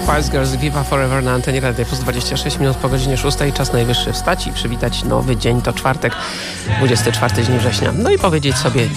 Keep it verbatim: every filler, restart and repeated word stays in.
Spice Girls, Viva Forever na antenie Radia Plus. Dwadzieścia sześć minut po godzinie szóstej. Czas najwyższy wstać i przywitać nowy dzień. To czwartek, dwudziesty czwarty dzień września. No i powiedzieć sobie